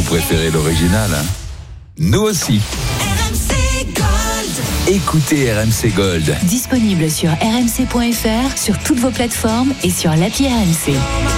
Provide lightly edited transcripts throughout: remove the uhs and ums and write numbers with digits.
préférez l'original, hein? Nous aussi. RMC Gold. Écoutez RMC Gold. Disponible sur rmc.fr, sur toutes vos plateformes et sur l'appli RMC.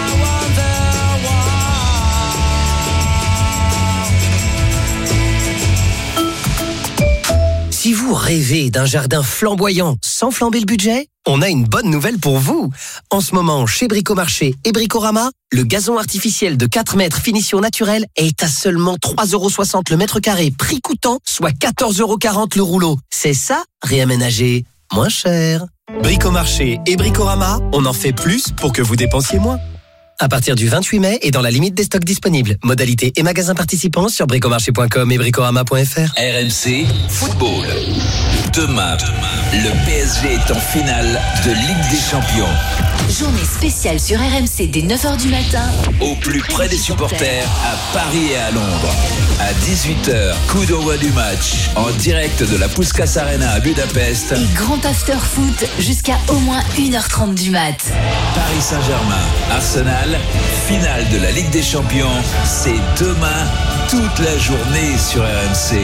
Si vous rêvez d'un jardin flamboyant sans flamber le budget, on a une bonne nouvelle pour vous. En ce moment, chez Bricomarché et Bricorama, le gazon artificiel de 4 mètres finition naturelle est à seulement 3,60 € le mètre carré, prix coûtant, soit 14,40 € le rouleau. C'est ça, réaménager moins cher. Bricomarché et Bricorama, on en fait plus pour que vous dépensiez moins. À partir du 28 mai et dans la limite des stocks disponibles. Modalités et magasins participants sur bricomarché.com et bricorama.fr. RMC Football. Demain, le PSG est en finale de Ligue des Champions. Journée spéciale sur RMC dès 9h du matin. Au plus près des supporters, à Paris et à Londres. À 18h, coup d'envoi du match. En direct de la Puskás Arena à Budapest. Et grand after foot jusqu'à au moins 1h30 du mat. Paris Saint-Germain, Arsenal, finale de la Ligue des Champions. C'est demain, toute la journée sur RMC.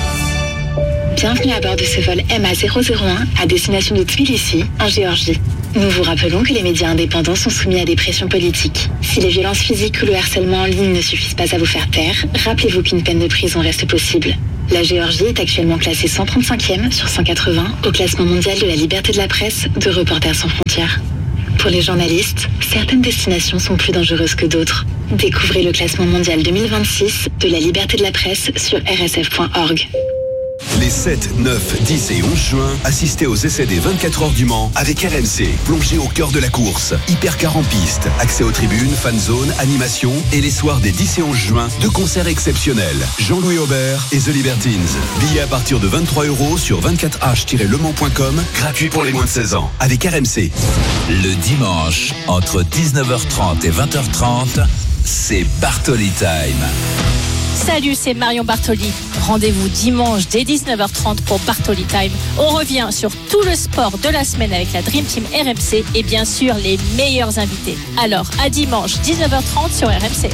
Bienvenue à bord de ce vol MA001 à destination de Tbilissi, en Géorgie. Nous vous rappelons que les médias indépendants sont soumis à des pressions politiques. Si les violences physiques ou le harcèlement en ligne ne suffisent pas à vous faire taire, rappelez-vous qu'une peine de prison reste possible. La Géorgie est actuellement classée 135e sur 180 au classement mondial de la liberté de la presse de Reporters sans frontières. Pour les journalistes, certaines destinations sont plus dangereuses que d'autres. Découvrez le classement mondial 2026 de la liberté de la presse sur rsf.org. Les 7, 9, 10 et 11 juin, assistez aux essais des 24 heures du Mans avec RMC. Plongez au cœur de la course. Hypercar en piste, accès aux tribunes, fan zone, animation et les soirs des 10 et 11 juin, deux concerts exceptionnels. Jean-Louis Aubert et The Libertines. Billets à partir de 23 € sur 24h-lemans.com, gratuit pour les moins de 16 ans. Avec RMC. Le dimanche, entre 19h30 et 20h30, c'est Bartoli Time. Salut, c'est Marion Bartoli. Rendez-vous dimanche dès 19h30 pour Bartoli Time. On revient sur tout le sport de la semaine avec la Dream Team RMC et bien sûr les meilleurs invités. Alors, à dimanche 19h30 sur RMC.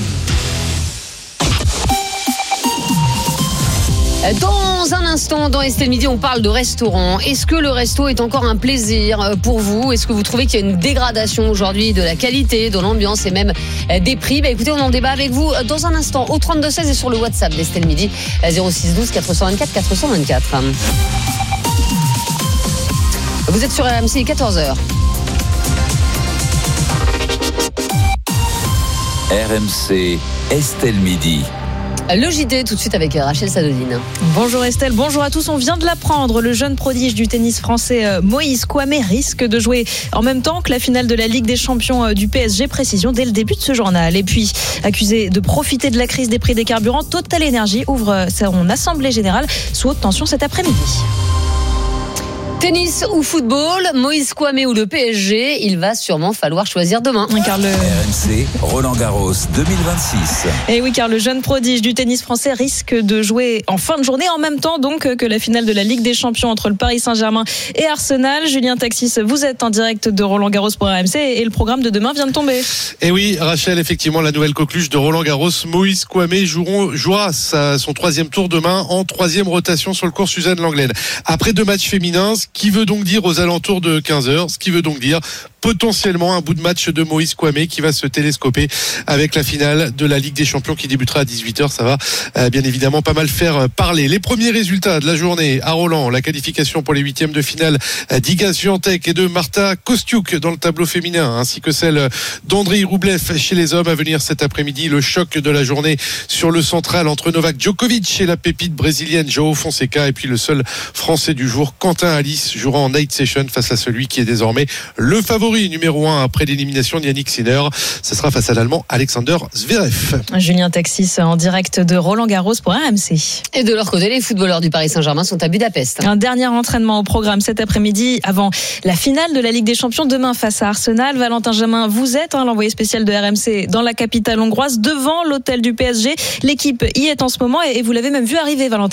Dans un instant, dans Estelle Midi, on parle de restaurant. Est-ce que le resto est encore un plaisir pour vous? Est-ce que vous trouvez qu'il y a une dégradation aujourd'hui de la qualité, de l'ambiance et même des prix? Écoutez, on en débat avec vous dans un instant au 32-16 et sur le WhatsApp d'Estelle Midi 06 12 424 424. Vous êtes sur RMC 14h. RMC Estelle Midi. Le JT tout de suite avec Rachel Sadodine. Bonjour Estelle, bonjour à tous. On vient de l'apprendre, le jeune prodige du tennis français Moïse Kouamé risque de jouer en même temps que la finale de la Ligue des Champions du PSG. Précision dès le début de ce journal. Et puis, accusé de profiter de la crise des prix des carburants, Total Energy ouvre son assemblée générale sous haute tension cet après-midi. Tennis ou football, Moïse Kouamé ou le PSG, il va sûrement falloir choisir demain. Car RMC Roland-Garros 2026. Et oui, car le jeune prodige du tennis français risque de jouer en fin de journée, en même temps donc que la finale de la Ligue des Champions entre le Paris Saint-Germain et Arsenal. Julien Taxis, vous êtes en direct de Roland-Garros pour RMC et le programme de demain vient de tomber. Et oui, Rachel, effectivement, la nouvelle coqueluche de Roland-Garros, Moïse Kouamé jouera son troisième tour demain en troisième rotation sur le court Suzanne Lenglen. Après 2 matchs féminins, ce qui veut donc dire aux alentours de 15h, ce qui veut donc dire potentiellement un bout de match de Moïse Kouamé qui va se télescoper avec la finale de la Ligue des Champions qui débutera à 18h. Ça va bien évidemment pas mal faire parler. Les premiers résultats de la journée à Roland, la qualification pour les 8e de finale d'Iga Swiatek et de Marta Kostiuk dans le tableau féminin, ainsi que celle d'Andrei Rublev chez les hommes. À venir cet après-midi, le choc de la journée sur le central entre Novak Djokovic et la pépite brésilienne João Fonseca, et puis le seul français du jour, Quentin Alice, jouera en night session face à celui qui est désormais le favori numéro 1 après l'élimination de Yannick Sinner. Ce sera face à l'Allemand Alexander Zverev. Julien Taxis en direct de Roland-Garros pour RMC. Et de leur côté, les footballeurs du Paris Saint-Germain sont à Budapest. Un dernier entraînement au programme cet après-midi avant la finale de la Ligue des Champions demain face à Arsenal. Valentin Jamin, vous êtes l'envoyé spécial de RMC dans la capitale hongroise devant l'hôtel du PSG. L'équipe y est en ce moment et vous l'avez même vu arriver, Valentin.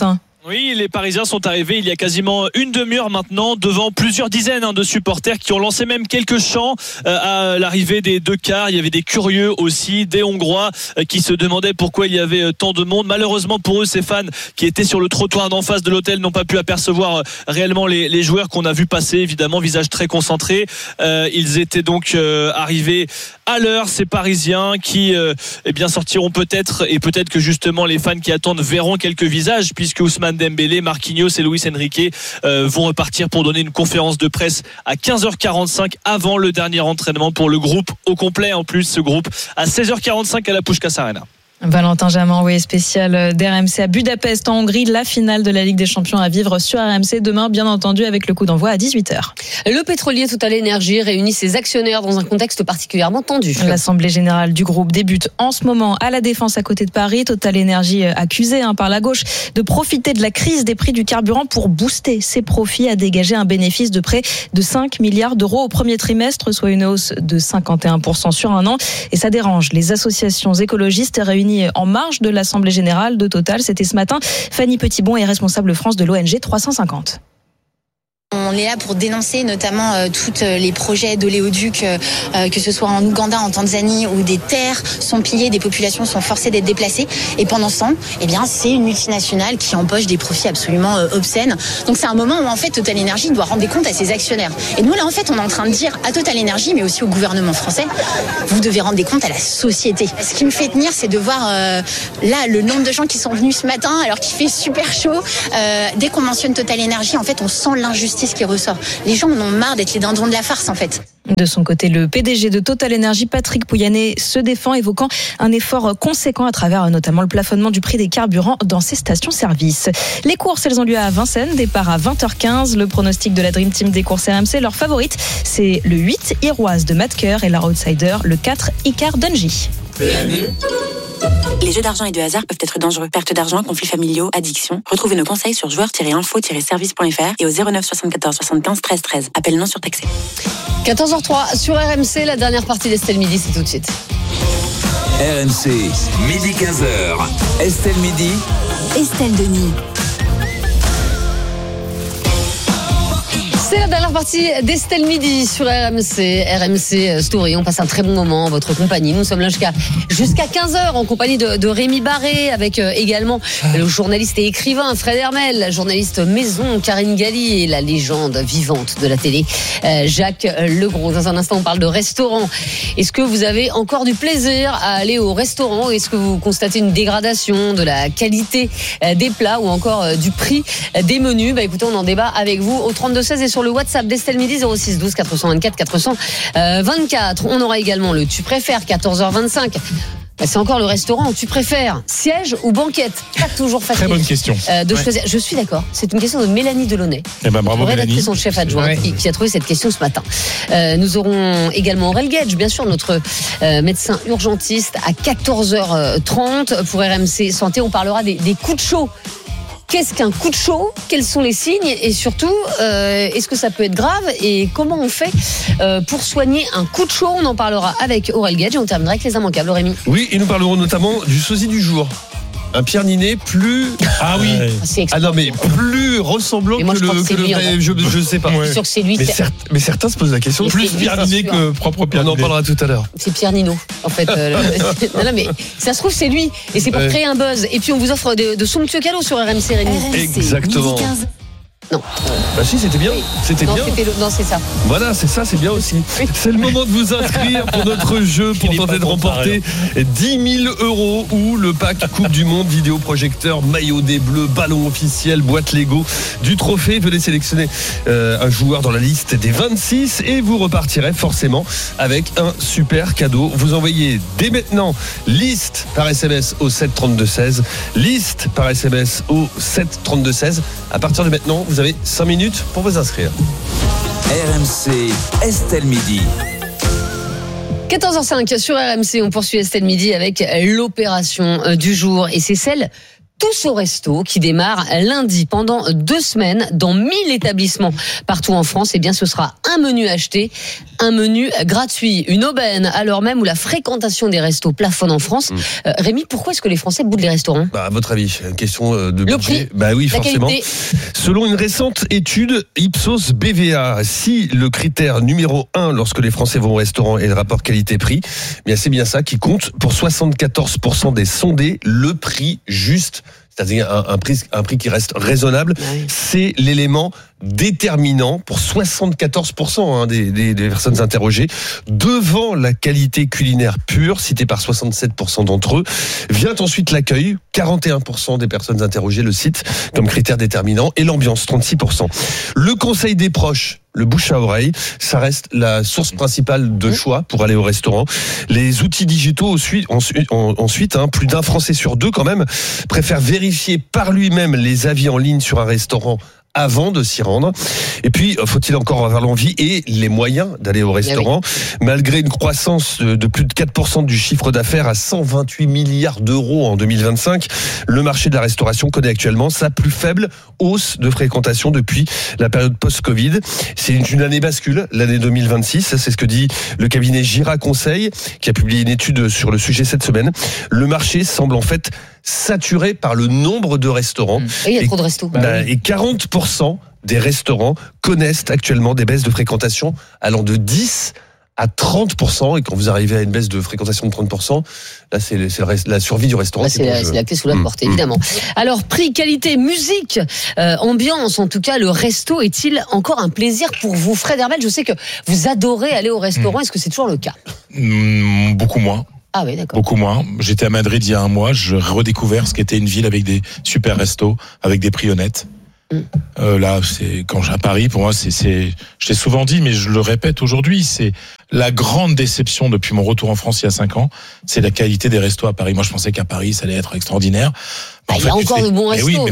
Oui, les Parisiens sont arrivés il y a quasiment une demi-heure maintenant devant plusieurs dizaines de supporters qui ont lancé même quelques chants à l'arrivée des 2 quarts. Il y avait des curieux aussi, des Hongrois qui se demandaient pourquoi il y avait tant de monde. Malheureusement pour eux, ces fans qui étaient sur le trottoir d'en face de l'hôtel n'ont pas pu apercevoir réellement les joueurs qu'on a vu passer, évidemment, visage très concentré. Ils étaient donc arrivés à l'heure, ces Parisiens qui sortiront peut-être, et peut-être que justement les fans qui attendent verront quelques visages, puisque Ousmane Dembélé, Marquinhos et Luis Enrique vont repartir pour donner une conférence de presse à 15h45 avant le dernier entraînement pour le groupe au complet. En plus, ce groupe à 16h45 à la Puskás Arena. Valentin Jamin, envoyé spécial d'RMC à Budapest en Hongrie, la finale de la Ligue des Champions à vivre sur RMC demain, bien entendu, avec le coup d'envoi à 18h. Le pétrolier Total Energy réunit ses actionnaires dans un contexte particulièrement tendu. L'assemblée générale du groupe débute en ce moment à la Défense à côté de Paris. Total Energy accusé par la gauche de profiter de la crise des prix du carburant pour booster ses profits, a dégagé un bénéfice de près de 5 milliards d'euros au premier trimestre, soit une hausse de 51% sur un an. Et ça dérange les associations écologistes réunies en marge de l'Assemblée générale de Total. C'était ce matin. Fanny Petitbon est responsable France de l'ONG 350. On est là pour dénoncer notamment tous les projets d'oléoducs, que ce soit en Ouganda, en Tanzanie, où des terres sont pillées, des populations sont forcées d'être déplacées. Et pendant ce temps, c'est une multinationale qui empoche des profits absolument obscènes. Donc c'est un moment où en fait Total Energy doit rendre des comptes à ses actionnaires. Et nous là en fait on est en train de dire à Total Energy, mais aussi au gouvernement français, vous devez rendre des comptes à la société. Ce qui me fait tenir, c'est de voir là le nombre de gens qui sont venus ce matin alors qu'il fait super chaud. Dès qu'on mentionne Total Energy, en fait on sent l'injustice qui ressort. Les gens en ont marre d'être les dindons de la farce en fait. De son côté, le PDG de Total Energy, Patrick Pouyanné, se défend, évoquant un effort conséquent à travers notamment le plafonnement du prix des carburants dans ses stations-service. Les courses, elles ont lieu à Vincennes, départ à 20h15. Le pronostic de la Dream Team des courses RMC, leur favorite, c'est le 8 Iroise de Matt Kerr et leur outsider, le 4 Icar Dungey. Les jeux d'argent et de hasard peuvent être dangereux. Perte d'argent, conflits familiaux, addiction. Retrouvez nos conseils sur joueurs-info-service.fr et au 09 74 75 13 13. Appel non surtaxé. 14h03 sur RMC, la dernière partie d'Estelle Midi, c'est tout de suite. RMC, midi 15h. Estelle Midi. Estelle Denis. C'est la dernière partie d'Estelle Midi sur RMC Story. On passe un très bon moment en votre compagnie. Nous sommes là jusqu'à 15h en compagnie de Rémi Barré, avec également le journaliste et écrivain Fred Hermel, la journaliste maison Karine Galli et la légende vivante de la télé Jacques Legros. Dans un instant, on parle de restaurant. Est-ce que vous avez encore du plaisir à aller au restaurant? Est-ce que vous constatez une dégradation de la qualité des plats ou encore du prix des menus? Écoutez, on en débat avec vous au 32-16 et sur le WhatsApp d'Estelle Midi 06 12 424 424. On aura également le tu préfères 14h25. C'est encore le restaurant. Tu préfères siège ou banquette? Pas toujours facile. Très bonne question. De choisir. Je suis d'accord. C'est une question de Mélanie Delaunay. Bravo Mélanie. Son chef adjoint qui a trouvé cette question ce matin. Nous aurons également Aurel Gage, bien sûr, notre médecin urgentiste à 14h30 pour RMC Santé. On parlera des coups de chaud. Qu'est-ce qu'un coup de chaud? Quels sont les signes? Et surtout, est-ce que ça peut être grave? Et comment on fait pour soigner un coup de chaud? On en parlera avec Aurel Gage et on terminera avec les immanquables. Rémi. Oui, et nous parlerons notamment du sosie du jour. Un Pierre Ninet plus... Ah oui. Ah non, mais plus ressemblant que le vrai. Je sais pas. Je suis sûr que c'est lui. Mais certains se posent la question. Plus Pierre Ninet que propre Pierre Ninet. On en parlera tout à l'heure. C'est Pierre Nino, en fait. Non, mais ça se trouve, c'est lui. Et c'est pour créer un buzz. Et puis, on vous offre de somptueux cadeaux sur RMC, Rémi. Exactement. Non. Bah si, c'était bien. C'était bien. Non, c'est ça. Voilà, c'est ça, c'est bien aussi. C'est le moment de vous inscrire pour notre jeu pour tenter de remporter 10 000 € ou le pack Coupe du Monde, vidéoprojecteur, maillot des Bleus, ballon officiel, boîte Lego du trophée. Venez sélectionner un joueur dans la liste des 26 et vous repartirez forcément avec un super cadeau. Vous envoyez dès maintenant liste par SMS au 7 32 16. Liste par SMS au 7 32 16. À partir de maintenant, vous avez 5 minutes pour vous inscrire. RMC Estelle Midi. 14h05 sur RMC, on poursuit Estelle Midi avec l'opération du jour et c'est celle Tous au resto qui démarre lundi pendant 2 semaines dans 1000 établissements partout en France. Eh bien, ce sera un menu acheté, un menu gratuit, une aubaine, à l'heure même où la fréquentation des restos plafonne en France. Rémi, pourquoi est-ce que les Français boudent les restaurants ? À votre avis, une question de le budget. prix, Oui, la forcément. qualité. Selon une récente étude Ipsos BVA, si le critère numéro 1 lorsque les Français vont au restaurant est le rapport qualité-prix, bien c'est bien ça qui compte. Pour 74% des sondés, le prix juste, c'est-à-dire un prix qui reste raisonnable, c'est l'élément déterminant pour 74% des personnes interrogées. Devant la qualité culinaire pure, citée par 67% d'entre eux, vient ensuite l'accueil, 41% des personnes interrogées le citent comme critère déterminant, et l'ambiance, 36%. Le conseil des proches, le bouche à oreille, ça reste la source principale de choix pour aller au restaurant. Les outils digitaux ensuite, plus d'un Français sur 2 quand même préfère vérifier par lui-même les avis en ligne sur un restaurant avant de s'y rendre. Et puis, faut-il encore avoir l'envie et les moyens d'aller au restaurant. Malgré une croissance de plus de 4% du chiffre d'affaires à 128 milliards d'euros en 2025, le marché de la restauration connaît actuellement sa plus faible hausse de fréquentation depuis la période post-Covid. C'est une année bascule, l'année 2026. C'est ce que dit le cabinet Gira Conseil, qui a publié une étude sur le sujet cette semaine. Le marché semble en fait saturé par le nombre de restaurants. Il y a trop de restos. Et 40% des restaurants connaissent actuellement des baisses de fréquentation allant de 10 à 30%. Et quand vous arrivez à une baisse de fréquentation de 30%, là, c'est la survie du restaurant. Là, c'est la clé sous la porte, évidemment. Alors, prix, qualité, musique, ambiance, en tout cas, le resto est-il encore un plaisir pour vous ? Fred Hermel, je sais que vous adorez aller au restaurant. Est-ce que c'est toujours le cas ? Beaucoup moins. Ah oui, d'accord. Beaucoup moins. J'étais à Madrid il y a un mois, je redécouvert ce qu'était une ville avec des super restos, avec des prix honnêtes. Là, c'est quand j'ai à Paris, pour moi, je l'ai souvent dit, mais je le répète aujourd'hui, c'est la grande déception depuis mon retour en France il y a 5 ans, c'est la qualité des restos à Paris. Moi, je pensais qu'à Paris, ça allait être extraordinaire. Il y a encore de bons restos, mais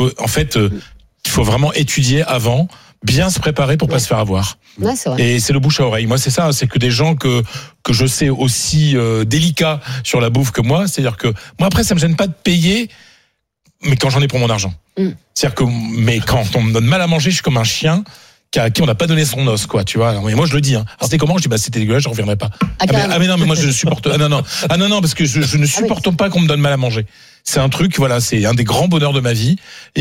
il faut vraiment étudier avant, bien se préparer pour pas se faire avoir. Ouais, c'est vrai. Et c'est le bouche à oreille. Moi, c'est ça, c'est que des gens que je sais aussi délicats sur la bouffe que moi, c'est-à-dire que moi après, ça me gêne pas de payer, mais quand j'en ai pour mon argent. C'est-à-dire que, mais quand on me donne mal à manger, je suis comme un chien à qui on n'a pas donné son os, quoi, tu vois. Et moi, je le dis, Alors, c'était comment? Je dis, c'était dégueulasse, je reviendrai pas. Mais non, mais moi, je supporte, non, parce que je ne supporte pas qu'on me donne mal à manger. C'est un truc, voilà, c'est un des grands bonheurs de ma vie.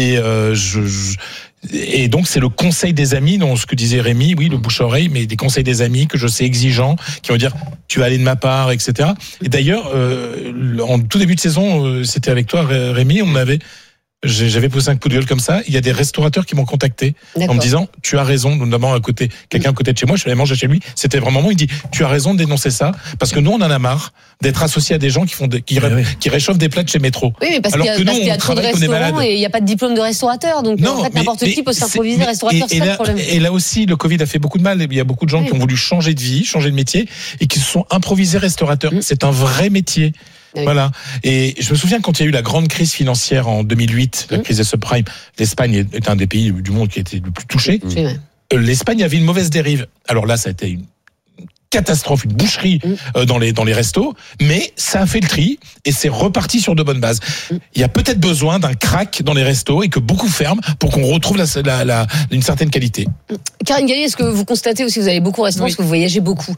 Et donc, c'est le conseil des amis, dont ce que disait Rémi, oui, le bouche-oreille, mais des conseils des amis que je sais exigeants, qui vont dire, tu vas aller de ma part, etc. Et d'ailleurs, en tout début de saison, c'était avec toi, Rémi, j'avais posé un coup de gueule comme ça. Il y a des restaurateurs qui m'ont contacté en me disant, tu as raison, notamment quelqu'un à côté de chez moi, je suis allé manger chez lui. C'était vraiment moi, il dit, tu as raison de dénoncer ça, parce que nous, on en a marre d'être associés à des gens qui réchauffent des plats de chez Métro. Oui, mais parce qu'il y a trop de restaurants et il n'y a pas de diplôme de restaurateur, donc en fait, n'importe qui peut s'improviser restaurateur, c'est pas le problème. Et là aussi, le Covid a fait beaucoup de mal. Il y a beaucoup de gens qui ont voulu changer de vie, changer de métier, et qui se sont improvisés restaurateurs. C'est un vrai métier. Voilà. Et je me souviens quand il y a eu la grande crise financière en 2008, la crise des subprimes, l'Espagne est un des pays du monde qui a été le plus touché. L'Espagne avait une mauvaise dérive. Alors là, ça a été une catastrophe, une boucherie dans les restos, mais ça a fait le tri et c'est reparti sur de bonnes bases. Il y a peut-être besoin d'un crack dans les restos et que beaucoup ferment pour qu'on retrouve une certaine qualité. Karine Galli, est-ce que vous constatez aussi, vous allez beaucoup au restaurant, parce que vous voyagez beaucoup,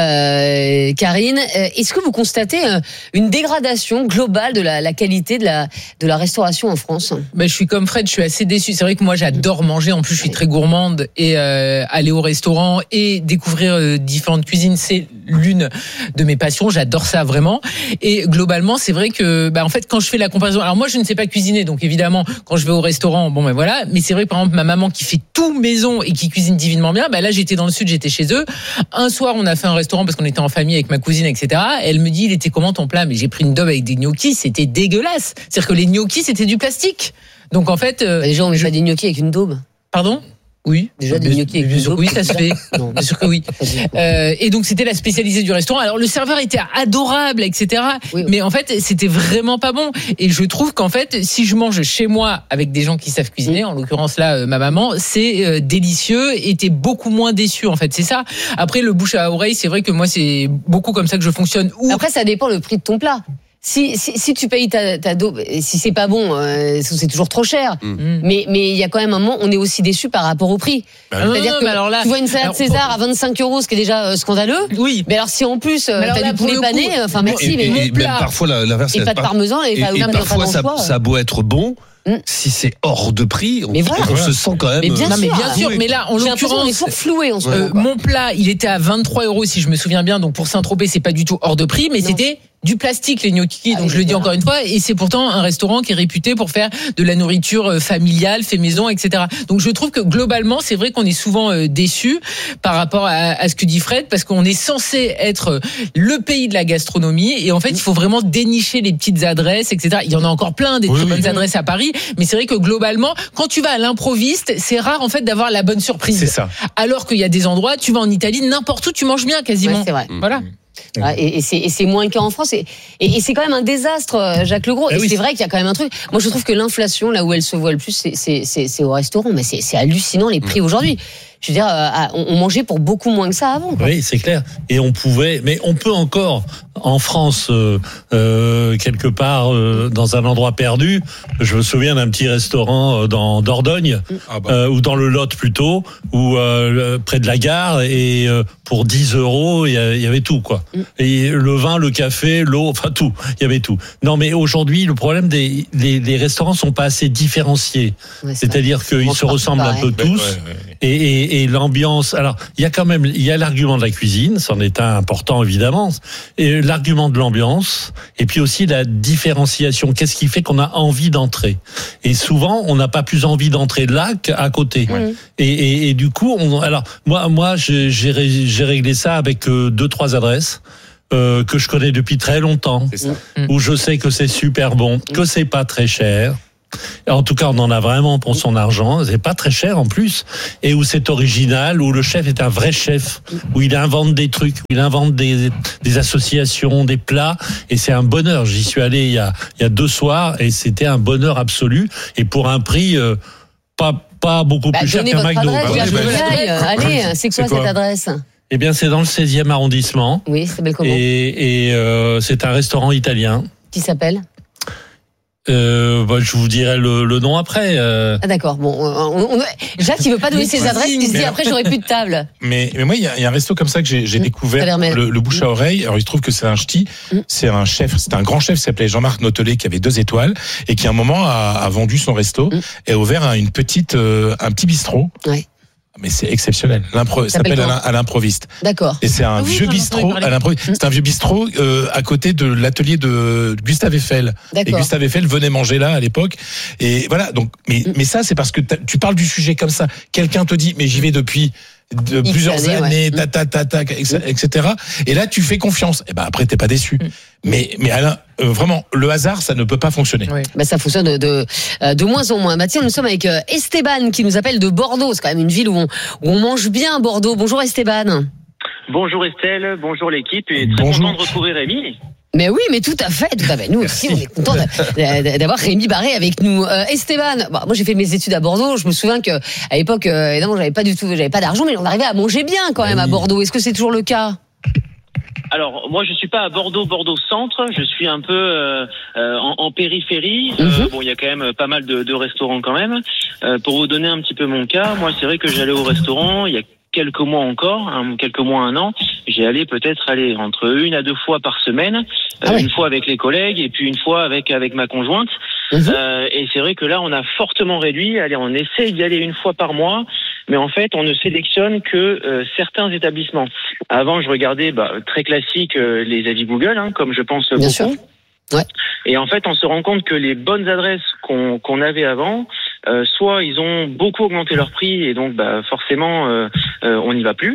Karine, est-ce que vous constatez une dégradation globale de la qualité de la restauration en France ? Je suis comme Fred, je suis assez déçu. C'est vrai que moi j'adore manger, en plus je suis très gourmande, et aller au restaurant et découvrir différentes cuisines, c'est l'une de mes passions, j'adore ça vraiment. Et globalement, c'est vrai que en fait quand je fais la comparaison, alors moi je ne sais pas cuisiner, donc évidemment quand je vais au restaurant, voilà, mais c'est vrai que par exemple ma maman qui fait tout maison et qui cuisine divinement bien, là j'étais dans le sud, j'étais chez eux. Un soir on a fait un restaurant parce qu'on était en famille avec ma cousine, etc. Elle me dit, il était comment ton plat? Mais j'ai pris une daube avec des gnocchis, c'était dégueulasse. C'est-à-dire que les gnocchis c'était du plastique. Donc en fait, déjà on met pas des gnocchis avec une daube. Pardon? Oui. Déjà des gnocchis avec une daube. Oui, ça se fait. Non, bien sûr que oui. Et donc c'était la spécialisée du restaurant. Alors le serveur était adorable, etc. Oui. Mais en fait c'était vraiment pas bon. Et je trouve qu'en fait si je mange chez moi avec des gens qui savent cuisiner, en l'occurrence là ma maman, c'est délicieux. Et t'es beaucoup moins déçu en fait. C'est ça. Après le bouche à oreille, c'est vrai que moi c'est beaucoup comme ça que je fonctionne. Après ça dépend le prix de ton plat. Si tu payes ta dos, si c'est pas bon, c'est toujours trop cher. Mais il y a quand même un moment, on est aussi déçu par rapport au prix. C'est-à-dire que alors là, tu vois une salade César à 25 €, ce qui est déjà scandaleux. Oui. Mais alors si en plus t'as du poulet pané, enfin merci. Et même parfois l'inverse. Et pas de parmesan et parfois ça a beau être bon. Si c'est hors de prix, on se sent quand même. Mais bien sûr, mais là, en l'occurrence, on est floué en ce moment. Mon plat, il était à 23 € si je me souviens bien. Donc pour Saint-Tropez, c'est pas du tout hors de prix, mais c'était du plastique, les gnocchis. Donc je le dis encore une fois, et c'est pourtant un restaurant qui est réputé pour faire de la nourriture familiale, fait maison, etc. Donc je trouve que globalement, c'est vrai qu'on est souvent déçus par rapport à ce que dit Fred, parce qu'on est censé être le pays de la gastronomie, et en fait, il faut vraiment dénicher les petites adresses, etc. Il y en a encore plein des très bonnes adresses à Paris, mais c'est vrai que globalement, quand tu vas à l'improviste, c'est rare en fait d'avoir la bonne surprise. C'est ça. Alors qu'il y a des endroits, tu vas en Italie, n'importe où, tu manges bien quasiment. Ouais, c'est vrai. Voilà. Et c'est moins le cas en France et c'est quand même un désastre, Jacques Legros. Et c'est vrai qu'il y a quand même un truc. Moi, je trouve que l'inflation, là où elle se voit le plus, c'est au restaurant. Mais c'est hallucinant les prix aujourd'hui. Je veux dire, on mangeait pour beaucoup moins que ça avant. Quoi. Oui, c'est clair. Et on peut encore en France, quelque part dans un endroit perdu. Je me souviens d'un petit restaurant dans Dordogne, ou dans le Lot plutôt, ou près de la gare, et pour 10 €, il y avait tout quoi. Et le vin, le café, l'eau, enfin tout, il y avait tout. Non, mais aujourd'hui, le problème des restaurants sont pas assez différenciés. Ouais, c'est-à-dire qu'ils se ressemblent un peu tous. Et l'ambiance. Alors, il y a l'argument de la cuisine, c'en est un important évidemment, et l'argument de l'ambiance, et puis aussi la différenciation. Qu'est-ce qui fait qu'on a envie d'entrer? Et souvent, on n'a pas plus envie d'entrer là qu'à côté. Et du coup, alors moi, j'ai réglé ça avec 2-3 adresses. Que je connais depuis très longtemps, où je sais que c'est super bon, que c'est pas très cher. En tout cas, on en a vraiment pour son argent. C'est pas très cher en plus, et où c'est original, où le chef est un vrai chef, où il invente des trucs, où il invente des associations, des plats, et c'est un bonheur. J'y suis allé il y a 2 soirs, et c'était un bonheur absolu, et pour un prix pas beaucoup plus cher qu'un McDo. Allez, c'est quoi cette adresse? Eh bien, c'est dans le 16e arrondissement. Oui, ça s'appelle comment? Et c'est un restaurant italien. Qui s'appelle? Je vous dirai le nom après. Ah d'accord. Bon, Jacques, il veut pas donner ses adresses. Il se dit après j'aurai plus de table. Mais moi, il y a un resto comme ça que j'ai découvert, le bouche à oreille. Alors il se trouve que c'est un ch'ti. C'est un chef. C'est un grand chef qui s'appelait Jean-Marc Notelet, qui avait 2 étoiles et qui à un moment a vendu son resto et a ouvert un petit bistrot. Ouais. Mais c'est exceptionnel. Ça s'appelle à l'improviste. D'accord. Et c'est un vieux bistrot à l'improviste. C'est un vieux bistrot à côté de l'atelier de Gustave Eiffel. D'accord. Et Gustave Eiffel venait manger là à l'époque. Et voilà. Donc, mais ça, c'est parce que tu parles du sujet comme ça. Quelqu'un te dit, mais j'y vais depuis plusieurs années, etc. Et là, tu fais confiance. Et ben après, t'es pas déçu. Mais Alain, vraiment, le hasard, ça ne peut pas fonctionner. Oui. Ça fonctionne de moins en moins. Tiens, nous sommes avec Esteban qui nous appelle de Bordeaux. C'est quand même une ville où on mange bien, Bordeaux. Bonjour Esteban. Bonjour Estelle, bonjour l'équipe, et très content de retrouver Rémi. Mais oui, mais tout à fait. Nous aussi, on est content d'avoir Rémi Barré avec nous. Esteban, moi j'ai fait mes études à Bordeaux. Je me souviens que à l'époque, évidemment, j'avais pas d'argent, mais on arrivait à manger bien quand même à Bordeaux. Est-ce que c'est toujours le cas? Alors moi je suis pas à Bordeaux centre, je suis un peu en périphérie. Il y a quand même pas mal de restaurants quand même. Pour vous donner un petit peu mon cas, moi c'est vrai que j'allais au restaurant il y a quelques mois encore, quelques mois, 1 an, j'ai allé peut-être entre 1 à 2 fois par semaine, une fois avec les collègues et puis une fois avec ma conjointe. Et c'est vrai que là, on a fortement réduit. Allez, on essaye d'y aller 1 fois par mois, mais en fait, on ne sélectionne que certains établissements. Avant, je regardais très classique les avis Google, comme je pense beaucoup. Sûr. Ouais. Et en fait, on se rend compte que les bonnes adresses qu'on avait avant, soit ils ont beaucoup augmenté leur prix et donc forcément on n'y va plus.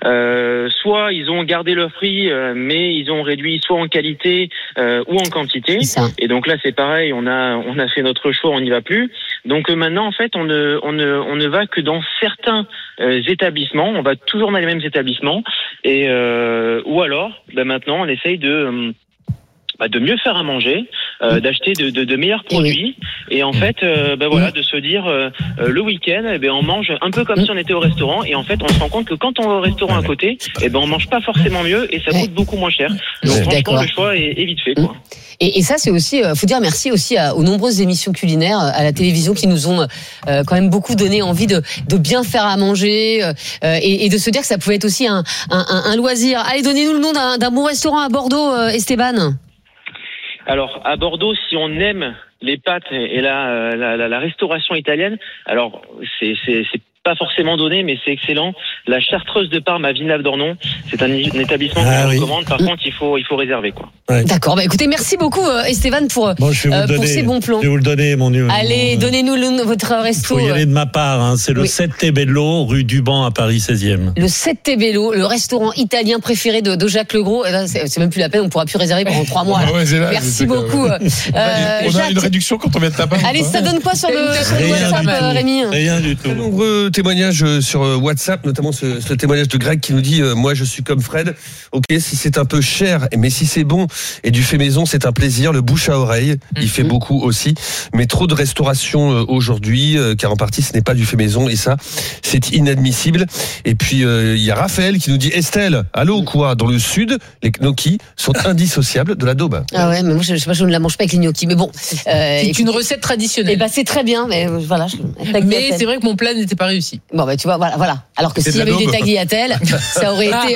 Soit ils ont gardé leur prix mais ils ont réduit soit en qualité ou en quantité. Et donc là c'est pareil, on a fait notre choix, on n'y va plus. Donc maintenant en fait on ne va que dans certains établissements. On va toujours dans les mêmes établissements et ou alors maintenant on essaye de mieux faire à manger, d'acheter de meilleurs produits, Et en fait, voilà, de se dire le week-end, on mange un peu comme si on était au restaurant. Et en fait, on se rend compte que quand on va au restaurant à côté, on mange pas forcément mieux et ça coûte beaucoup moins cher. Donc franchement, le choix est vite fait, quoi. Et ça, c'est aussi, faut dire merci aussi aux nombreuses émissions culinaires à la télévision qui nous ont quand même beaucoup donné envie de bien faire à manger et de se dire que ça pouvait être aussi un loisir. Allez, donnez-nous le nom d'un bon restaurant à Bordeaux, Esteban. Alors, à Bordeaux, si on aime les pâtes et la restauration italienne, alors c'est pas forcément donné, mais c'est excellent. La Chartreuse de Parme à Villeneuve-d'Ornon, c'est un établissement que je recommande. Par contre, il faut réserver, quoi. Ouais. D'accord. Écoutez, merci beaucoup, Esteban, pour ces bons plans. Je vais vous le donner, mon numéro. Allez, donnez-nous votre resto. Il faut y aller de ma part. C'est le 7 Bello, rue Duban à Paris 16e. Le 7 Bello, le restaurant italien préféré de Jacques Legros. C'est même plus la peine, on pourra plus réserver pendant 3 mois. Merci beaucoup. On a une réduction quand on vient de ta part. Allez, ça donne quoi sur le WhatsApp, Rémi? Rien du tout. Nombreux témoignages sur WhatsApp, notamment ce témoignage de Greg qui nous dit moi je suis comme Fred. Ok, si c'est un peu cher, mais si c'est bon et du fait maison, c'est un plaisir. Le bouche à oreille, il fait beaucoup aussi. Mais trop de restauration aujourd'hui, car en partie ce n'est pas du fait maison et ça, c'est inadmissible. Et puis il y a Raphaël qui nous dit Estelle, allô quoi? Dans le sud, les gnocchis sont indissociables de la daube. Ah ouais, mais moi je sais pas, je ne la mange pas avec les gnocchis. Mais bon, c'est une recette traditionnelle. C'est très bien, mais voilà. Mais c'est vrai que mon plat n'était pas réussi. Bon tu vois, voilà. Alors que s'il y avait eu des tagliatelles, ça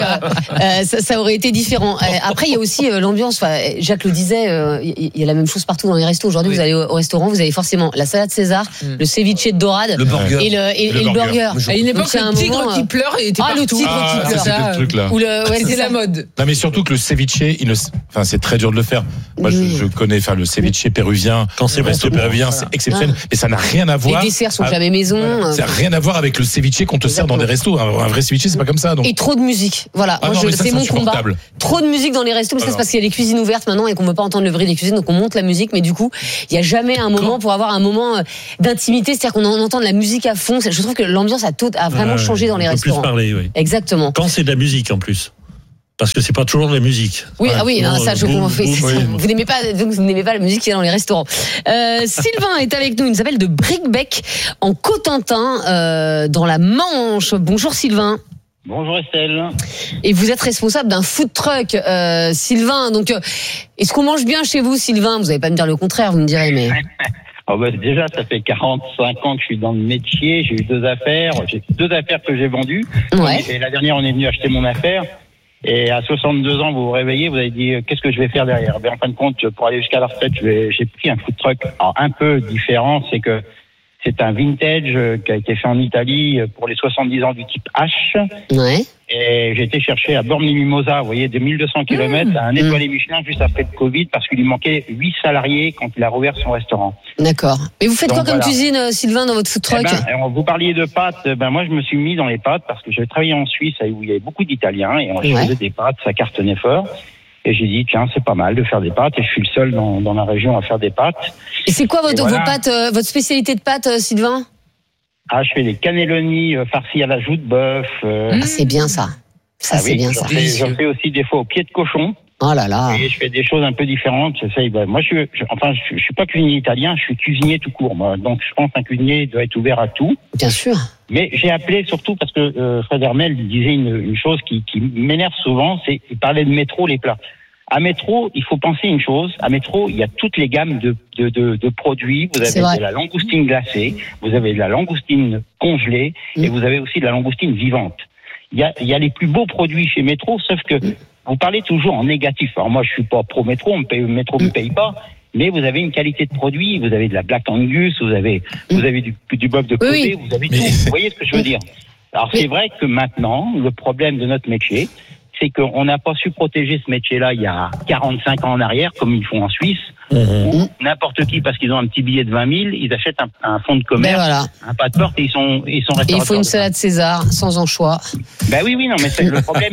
aurait été différent. Après, il y a aussi l'ambiance. Jacques le disait, il y a la même chose partout dans les restos. Aujourd'hui, vous allez au restaurant, vous avez forcément la salade César, le ceviche de dorade, le burger et le burger. À une époque, le tigre qui pleure était partout. Le tigre qui pleure. C'était le truc là. C'était la mode. Non, mais surtout que le ceviche, c'est très dur de le faire. Moi, je connais, le ceviche péruvien. Quand c'est resto péruvien, c'est exceptionnel. Mais ça n'a rien à voir. Les desserts sont jamais maison. Ça n'a rien à voir avec le ceviche qu'on te sert dans des restos. Un vrai ceviche, c'est pas comme ça. Donc. Et trop de musique. Voilà. C'est mon combat. Trop de musique dans les restos, mais ça c'est parce qu'il y a les cuisines ouvertes maintenant et qu'on ne peut pas entendre le bruit des cuisines, donc on monte la musique, mais du coup, il n'y a jamais un moment pour avoir un moment d'intimité, c'est-à-dire qu'on entend de la musique à fond. Je trouve que l'ambiance a vraiment changé dans les restaurants. On peut plus parler, oui. Exactement. Quand c'est de la musique en plus. Parce que c'est pas toujours de la musique. Oui, ça je comprends. Vous n'aimez pas la musique qui est dans les restaurants. Sylvain est avec nous, il nous appelle de Bricbec en Cotentin, dans la Manche. Bonjour Sylvain. Bonjour Estelle. Et vous êtes responsable d'un food truck, Sylvain. Donc, est-ce qu'on mange bien chez vous, Sylvain? Vous n'allez pas me dire le contraire, vous me direz, mais... Déjà, ça fait 45 ans que je suis dans le métier. J'ai eu 2 affaires. J'ai 2 affaires que j'ai vendues. Ouais. Et la dernière, on est venu acheter mon affaire. Et à 62 ans, vous vous réveillez, vous avez dit qu'est-ce que je vais faire derrière? En fin de compte, pour aller jusqu'à la retraite, j'ai pris un food truck. Alors, un peu différent, c'est que c'est un vintage qui a été fait en Italie pour les 70 ans du type H. Ouais. Et j'ai été chercher à Bormes-les-Mimosas, vous voyez, de 1200 km à un étoilé Michelin juste après le Covid parce qu'il lui manquait 8 salariés quand il a rouvert son restaurant. D'accord. Mais vous faites quoi comme cuisine, Sylvain, dans votre food truck? Vous parliez de pâtes. Moi, je me suis mis dans les pâtes parce que j'avais travaillé en Suisse où il y avait beaucoup d'Italiens et on faisait des pâtes, ça cartonnait fort. Et j'ai dit, tiens, c'est pas mal de faire des pâtes. Et je suis le seul dans la région à faire des pâtes. Et c'est quoi vos pâtes, votre spécialité de pâtes, Sylvain? Je fais des cannelloni farcis à la joue de bœuf. C'est bien ça. C'est bien ça. J'en fais aussi des fois au pied de cochon. Oh là là. Et je fais des choses un peu différentes. Moi, je suis pas cuisinier italien, je suis cuisinier tout court, moi. Donc, je pense qu'un cuisinier doit être ouvert à tout. Bien sûr. Mais j'ai appelé surtout parce que Fred Hermel disait une chose qui m'énerve souvent, c'est il parlait de métro, les plats. À Métro, il faut penser une chose. À Métro, il y a toutes les gammes de produits. Vous avez de la langoustine glacée, vous avez de la langoustine congelée et vous avez aussi de la langoustine vivante. Il y a les plus beaux produits chez Métro, sauf que vous parlez toujours en négatif. Alors moi, je suis pas pro Métro, Métro me paye pas. Mais vous avez une qualité de produit, vous avez de la Black Angus, vous avez du bœuf de Kobe, vous avez tout. Vous voyez ce que je veux dire? Alors c'est vrai que maintenant, le problème de notre métier, c'est qu'on n'a pas su protéger ce métier-là il y a 45 ans en arrière, comme ils font en Suisse, où n'importe qui, parce qu'ils ont un petit billet de 20 000, ils achètent un fonds de commerce, un pas de porte et ils sont restaurateurs. Et il faut une salade César, sans anchois. Oui, non, mais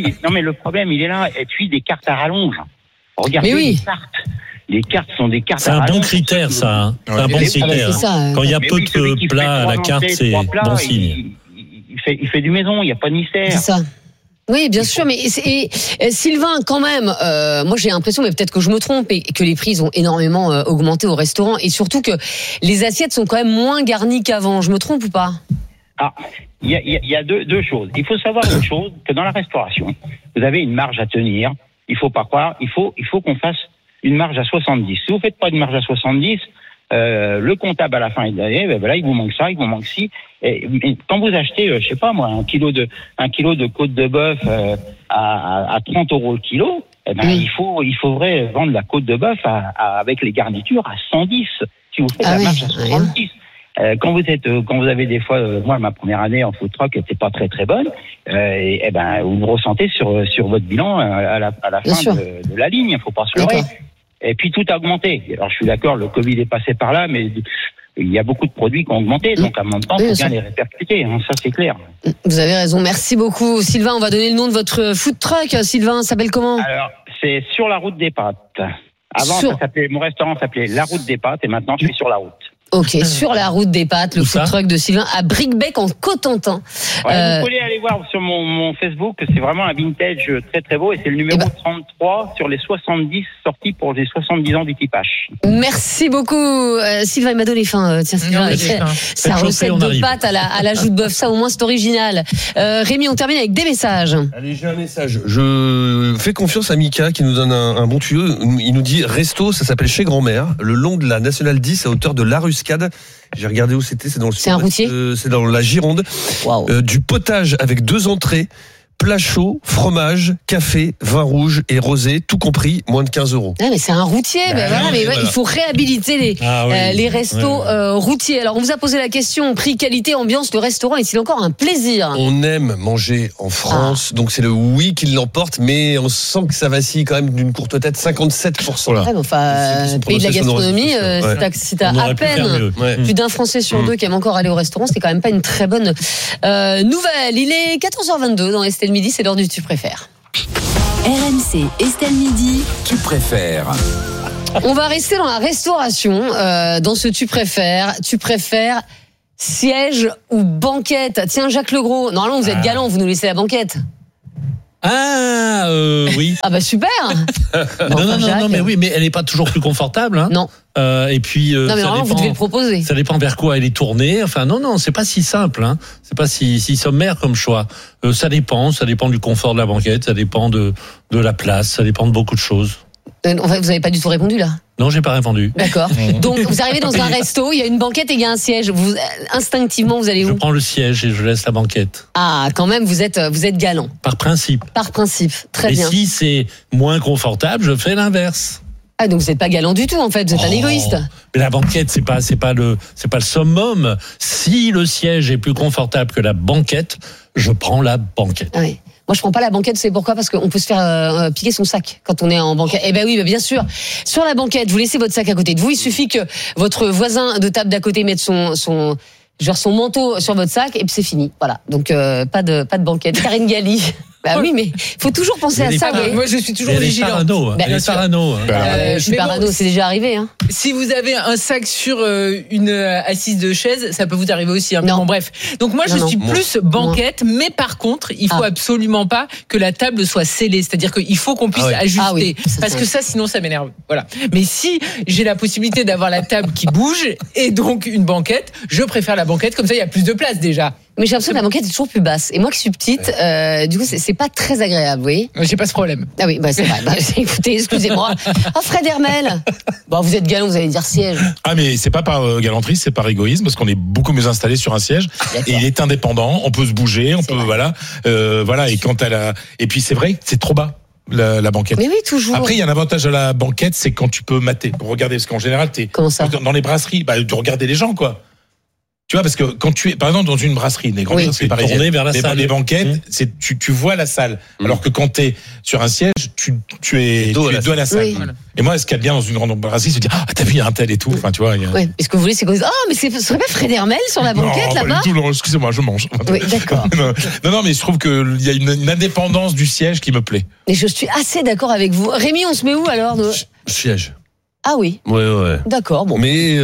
le problème, il est là. Et puis des cartes à rallonge. Regardez les cartes. Les cartes sont des cartes. C'est un bon critère, ça. C'est un bon critère. Quand il y a peu de plats à la carte, c'est bon signe. Il fait du maison, il n'y a pas de mystère. C'est ça. Oui, bien sûr, mais Sylvain, quand même, moi j'ai l'impression, mais peut-être que je me trompe, et que les prix ont énormément augmenté au restaurant, et surtout que les assiettes sont quand même moins garnies qu'avant. Je me trompe ou pas? Ah, il y a deux choses. Il faut savoir une chose, que dans la restauration, vous avez une marge à tenir. Il faut pas croire, il faut qu'on fasse une marge à 70. Si vous faites pas une marge à 70, le comptable à la fin de l'année, ben voilà, il vous manque ça, il vous manque ci. Et quand vous achetez, je sais pas moi, un kilo de côte de bœuf à 30 € le kilo, eh ben il faudrait vendre la côte de bœuf avec les garnitures à 110. Si vous faites la marge à 70. Quand vous avez des fois, moi ma première année en food truck était pas très très bonne, et ben vous le ressentez sur votre bilan à la fin de la ligne. Il faut pas se leurrer. Et puis tout a augmenté. Alors je suis d'accord, le Covid est passé par là, mais il y a beaucoup de produits qui ont augmenté, donc à un moment de temps, il faut bien les répercuter, hein, ça c'est clair. Vous avez raison, merci beaucoup. Sylvain, on va donner le nom de votre food truck. Sylvain, ça s'appelle comment? Alors, c'est sur la route des pâtes. Avant, mon restaurant s'appelait La Route des Pâtes, et maintenant je suis sur la route. Ok, sur la route des pâtes, le food truck de Sylvain à Bricbec en Cotentin. Ouais, vous pouvez aller voir sur mon Facebook, c'est vraiment un vintage très très beau, et c'est le numéro 33 sur les 70 sorties pour les 70 ans du typage. Merci beaucoup Sylvain, il m'a donné faim. Tiens, Sylvain, sa recette de pâtes à la joue de bœuf, ça au moins c'est original. Rémi, on termine avec des messages. Allez, j'ai un message. Je fais confiance à Mika qui nous donne un bon tuyau. Il nous dit resto, ça s'appelle chez grand-mère, le long de la Nationale 10 à hauteur de l'Aruscade. J'ai regardé où c'était, c'est dans le C'est un routier. C'est dans la Gironde. Du potage avec 2 entrées, plat chaud, fromage, café, vin rouge et rosé, tout compris, moins de 15 €. Ah, mais c'est un routier, il faut réhabiliter les restos routiers. Alors on vous a posé la question, prix, qualité, ambiance, le restaurant est-il encore un plaisir? On aime manger en France, donc c'est le oui qui l'emporte, mais on sent que ça vacille quand même d'une courte tête, 57%. Ouais, enfin, pays de la gastronomie, si t'as à peine plus d'un Français sur 2 qui aime encore aller au restaurant, c'est quand même pas une très bonne nouvelle. Il est 14h22 dans Estelle Midi, c'est l'heure du Tu préfères. RMC, Estelle Midi. Tu préfères. On va rester dans la restauration, dans ce Tu préfères. Tu préfères siège ou banquette? Tiens, Jacques Legros, normalement vous êtes galant, vous nous laissez la banquette. Oui. Ah bah super. Non, mais oui, mais elle n'est pas toujours plus confortable. Hein. Non. Et puis, non, mais normalement, vous devez le proposer. Ça dépend vers quoi elle est tournée. Enfin, non, c'est pas si simple. Hein. C'est pas si sommaire comme choix. Ça dépend du confort de la banquette, ça dépend de la place, ça dépend de beaucoup de choses. Vous n'avez pas du tout répondu là? Non, j'ai pas répondu. D'accord. Donc vous arrivez dans un resto, il y a une banquette et il y a un siège. Vous instinctivement vous allez où? Je prends le siège et je laisse la banquette. Ah, quand même vous êtes galant. Par principe. Par principe, très bien. Et si c'est moins confortable, je fais l'inverse. Ah, donc vous n'êtes pas galant du tout en fait, vous êtes un égoïste. Mais la banquette c'est pas le summum. Si le siège est plus confortable que la banquette, je prends la banquette. Ah oui. Moi, je prends pas la banquette, c'est pourquoi? Parce qu'on peut se faire piquer son sac quand on est en banquette. Eh ben oui, bien sûr. Sur la banquette, vous laissez votre sac à côté de vous. Il suffit que votre voisin de table d'à côté mette son manteau sur votre sac et puis c'est fini. Voilà. Donc pas de banquette. Karine Galli. Bah oui, mais faut toujours penser à ça. Moi, je suis toujours vigilant. Elle est parano. Je suis parano, c'est déjà arrivé. Hein. Si vous avez un sac sur une assise de chaise, ça peut vous arriver aussi. Hein. Non. Bon, bref. Donc moi, je suis plus banquette, mais par contre, il faut absolument pas que la table soit scellée. C'est-à-dire qu'il faut qu'on puisse ajuster. Parce que ça, sinon, ça m'énerve. Voilà. Mais si j'ai la possibilité d'avoir la table qui bouge et donc une banquette, je préfère la banquette. Comme ça, il y a plus de place déjà. Mais j'ai l'impression que la banquette est toujours plus basse. Et moi qui suis petite, du coup, c'est pas très agréable, vous voyez. J'ai pas ce problème. Ah oui, c'est vrai. Écoutez, excusez-moi. Oh, Fred Hermel. Bon, vous êtes galant, vous allez dire siège. Ah, mais c'est pas par galanterie, c'est par égoïsme, parce qu'on est beaucoup mieux installé sur un siège. Et il est indépendant, on peut se bouger, voilà. Et quand et puis c'est vrai, c'est trop bas. La banquette. Mais oui, toujours. Après, il y a un avantage à la banquette, c'est quand tu peux mater, pour regarder, parce qu'en général, Comment ça? Dans les brasseries, de regarder les gens, quoi. Tu vois, parce que quand tu es, par exemple, dans une brasserie, les grandes brasseries parisiennes, tourné vers la salle. Les banquettes, tu vois la salle. Alors que quand t'es sur un siège, tu es dos à la salle. Oui. Et moi, ce qu'il y a bien dans une grande brasserie, c'est de dire, t'as vu, il y a un tel et tout. Enfin, tu vois. Oui. Et ce que vous voulez, c'est que mais ce serait pas Fred Hermel sur la banquette, là-bas? Non, pas du tout, non, excusez-moi, je mange. Oui, d'accord. non, mais je trouve qu'il y a une indépendance du siège qui me plaît. Et je suis assez d'accord avec vous. Rémi, on se met où, alors? Siège. Ah oui. Ouais. D'accord, bon. Mais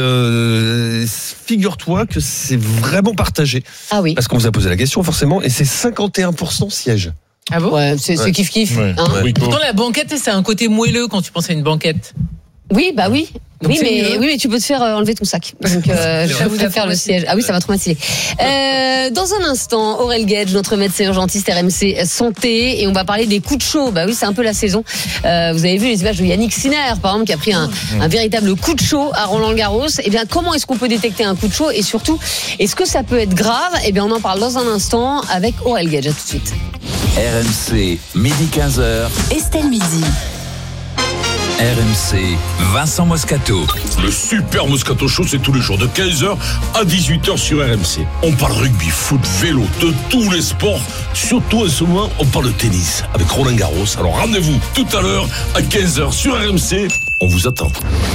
figure-toi que c'est vraiment partagé. Ah oui. Parce qu'on vous a posé la question, forcément, et c'est 51% siège. Ah bon? Ouais, c'est kiff-kiff. Ouais. Hein. Ouais. Pourtant, la banquette, c'est un côté moelleux quand tu penses à une banquette. Oui, bah oui. Donc Oui, c'est mais tu peux te faire enlever ton sac. Donc, j'avoue de faire le siège. Ah oui, ça va trop m'attirer. Dans un instant, Aurel Gage, notre médecin urgentiste RMC Santé, et on va parler des coups de chaud. Bah oui, c'est un peu la saison. Vous avez vu les images de Yannick Sinner, par exemple, qui a pris un véritable coup de chaud à Roland-Garros. Eh bien, comment est-ce qu'on peut détecter un coup de chaud? Et surtout, est-ce que ça peut être grave? Eh bien, on en parle dans un instant avec Aurel Gage. À tout de suite. RMC, midi 15h. Estelle Midi. RMC, Vincent Moscato. Le super Moscato Show, c'est tous les jours de 15h à 18h sur RMC. On parle rugby, foot, vélo, de tous les sports. Surtout en ce moment, on parle tennis avec Roland Garros. Alors rendez-vous tout à l'heure à 15h sur RMC. On vous attend.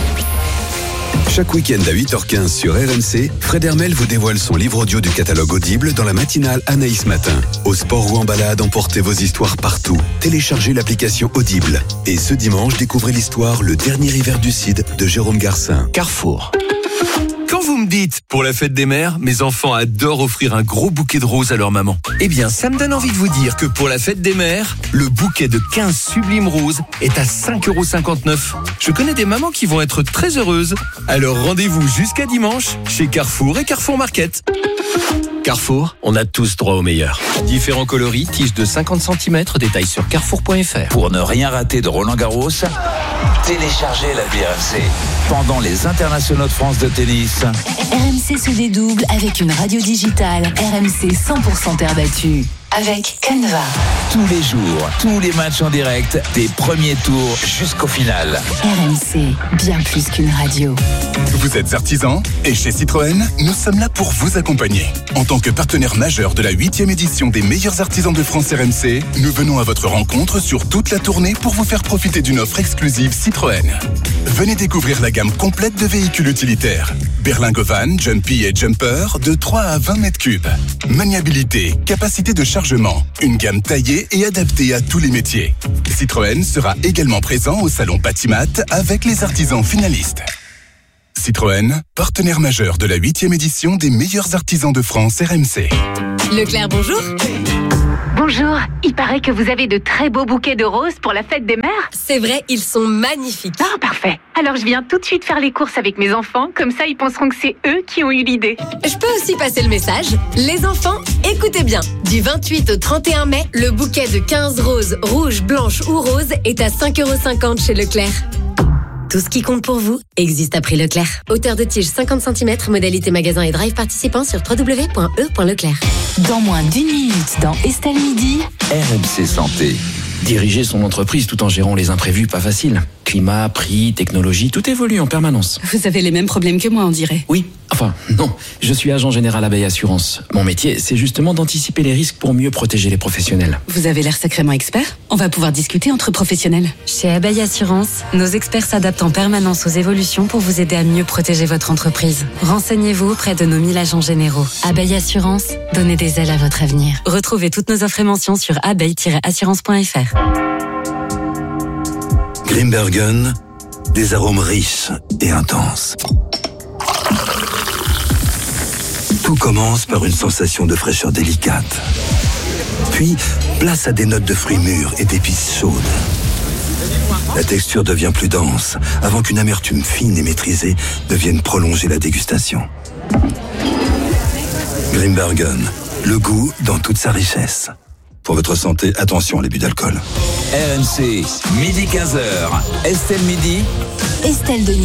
Chaque week-end à 8h15 sur RMC, Fred Hermel vous dévoile son livre audio du catalogue Audible dans la matinale Anaïs Matin. Au sport ou en balade, emportez vos histoires partout. Téléchargez l'application Audible. Et ce dimanche, découvrez l'histoire Le dernier hiver du Cid de Jérôme Garcin. Carrefour. Quand vous me dites, pour la fête des mères, mes enfants adorent offrir un gros bouquet de roses à leur maman. Eh bien, ça me donne envie de vous dire que pour la fête des mères, le bouquet de 15 sublimes roses est à 5,59 €. Je connais des mamans qui vont être très heureuses. Alors rendez-vous jusqu'à dimanche chez Carrefour et Carrefour Market. Carrefour, on a tous droit au meilleur. Différents coloris, tiges de 50 cm, détails sur carrefour.fr. Pour ne rien rater de Roland Garros, téléchargez l'appli RMC. Pendant les internationaux de France de tennis, RMC se dédouble avec une radio digitale. RMC 100% terre battue. Avec Canva. tous les jours, tous les matchs en direct, des premiers tours jusqu'au final. RMC, bien plus qu'une radio. Vous êtes artisan et chez Citroën, nous sommes là pour vous accompagner. En tant que partenaire majeur de la 8e édition des meilleurs artisans de France RMC, nous venons à votre rencontre sur toute la tournée pour vous faire profiter d'une offre exclusive Citroën. Venez découvrir la gamme complète de véhicules utilitaires. Berlingo Van, Jumpy et Jumper de 3 à 20 mètres cubes. Maniabilité, capacité de chargement, une gamme taillée et adaptée à tous les métiers. Citroën sera également présent au salon Patimat avec les artisans finalistes. Citroën, partenaire majeur de la 8e édition des meilleurs artisans de France RMC. Leclerc, bonjour. Bonjour, il paraît que vous avez de très beaux bouquets de roses pour la fête des mères. C'est vrai, ils sont magnifiques. Ah, parfait. Alors je viens tout de suite faire les courses avec mes enfants, comme ça ils penseront que c'est eux qui ont eu l'idée. Je peux aussi passer le message. Les enfants, écoutez bien. Du 28 au 31 mai, le bouquet de 15 roses, rouges, blanches ou roses est à 5,50 € chez Leclerc. Tout ce qui compte pour vous existe à prix Leclerc. Hauteur de tige 50 cm, modalité magasin et drive participant sur www.e.leclerc. Dans moins d'1 minute dans Estelle Midi. RMC Santé. Diriger son entreprise tout en gérant les imprévus, pas facile. Climat, prix, technologie, tout évolue en permanence. Vous avez les mêmes problèmes que moi, on dirait. Oui, enfin, non. Je suis agent général Abeille Assurance. Mon métier, c'est justement d'anticiper les risques pour mieux protéger les professionnels. Vous avez l'air sacrément expert. On va pouvoir discuter entre professionnels. Chez Abeille Assurance, nos experts s'adaptent en permanence aux évolutions pour vous aider à mieux protéger votre entreprise. Renseignez-vous auprès de nos 1000 agents généraux. Abeille Assurance, donnez des ailes à votre avenir. Retrouvez toutes nos offres et mentions sur abeille-assurance.fr. Grimbergen, des arômes riches et intenses. Tout commence par une sensation de fraîcheur délicate. Puis, place à des notes de fruits mûrs et d'épices chaudes. La texture devient plus dense, avant qu'une amertume fine et maîtrisée ne vienne prolonger la dégustation. Grimbergen, le goût dans toute sa richesse. Pour votre santé, attention à l'abus d'alcool. RMC, midi 15h. Estelle Midi. Estelle Denis.